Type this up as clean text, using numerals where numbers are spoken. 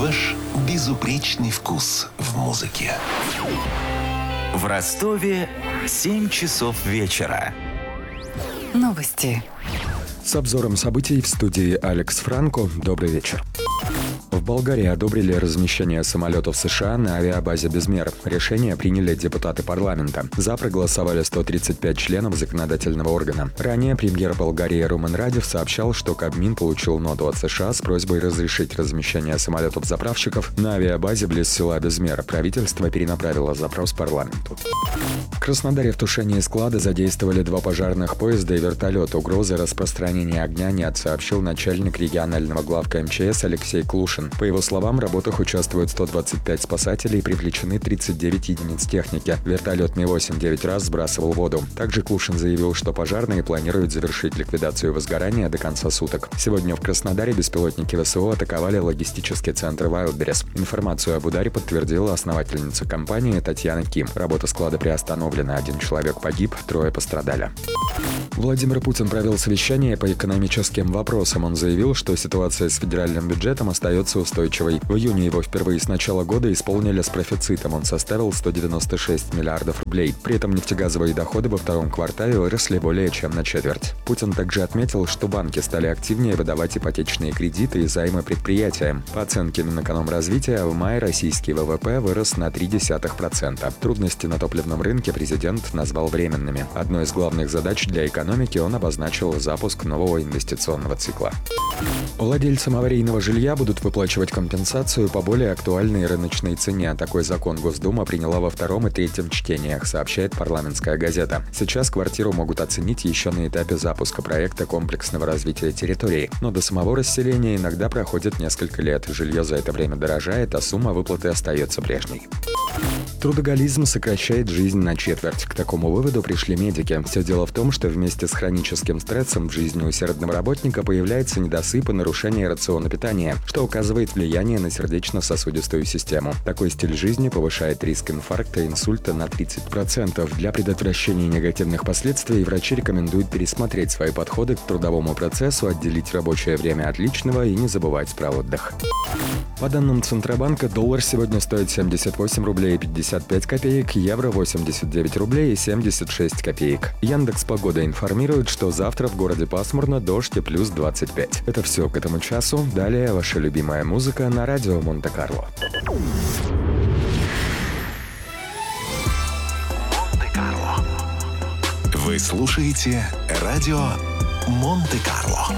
Ваш безупречный вкус в музыке. В Ростове 7 часов вечера. Новости. С обзором событий в студии Алекс Франко. Добрый вечер. В Болгарии одобрили размещение самолетов США на авиабазе Безмер. Решение приняли депутаты парламента. За проголосовали 135 членов законодательного органа. Ранее премьер Болгарии Румен Радев сообщал, что Кабмин получил ноту от США с просьбой разрешить размещение самолетов-заправщиков на авиабазе близ села Безмер. Правительство перенаправило запрос парламенту. В Краснодаре в тушении склада задействовали 2 пожарных поезда и вертолет. Угрозы распространения огня нет, сообщил начальник регионального главка МЧС Алексей Клушин. По его словам, в работах участвуют 125 спасателей и привлечены 39 единиц техники. Вертолет Ми-8 9 раз сбрасывал воду. Также Клушин заявил, что пожарные планируют завершить ликвидацию возгорания до конца суток. Сегодня в Краснодаре беспилотники ВСО атаковали логистический центр Wildberries. Информацию об ударе подтвердила основательница компании Татьяна Ким. Работа склада приостановлена, 1 человек погиб, 3 пострадали. Владимир Путин провел совещание по экономическим вопросам. Он заявил, что ситуация с федеральным бюджетом остается устойчивой. В июне его впервые с начала года исполнили с профицитом. Он составил 196 миллиардов рублей. При этом нефтегазовые доходы во втором квартале выросли более чем на четверть. Путин также отметил, что банки стали активнее выдавать ипотечные кредиты и займы предприятиям. По оценке Минэкономразвития, в мае российский ВВП вырос на 0,3%. Трудности на топливном рынке президент назвал временными. Одной из главных задач для экономики он обозначил запуск нового инвестиционного цикла. Владельцам аварийного жилья будут выплачивать компенсацию по более актуальной рыночной цене. Такой закон Госдума приняла во 2 и 3 чтениях, сообщает «Парламентская газета». Сейчас квартиру могут оценить еще на этапе запуска проекта комплексного развития территории. Но до самого расселения иногда проходит несколько лет. Жилье за это время дорожает, а сумма выплаты остается прежней. Трудоголизм сокращает жизнь на четверть. К такому выводу пришли медики. Все дело в том, что вместе с хроническим стрессом в жизни усердного работника появляется недосып и нарушение рациона питания, что оказывает влияние на сердечно-сосудистую систему. Такой стиль жизни повышает риск инфаркта и инсульта на 30%. Для предотвращения негативных последствий врачи рекомендуют пересмотреть свои подходы к трудовому процессу, отделить рабочее время от личного и не забывать про отдых. По данным Центробанка, доллар сегодня стоит 78 рублей 55 копеек, евро 89 рублей и 76 копеек. Яндекс.Погода информирует, что завтра в городе пасмурно, дождь и плюс 25. Это все к этому часу. Далее ваша любимая музыка на радио Монте-Карло. Вы слушаете радио Монте-Карло.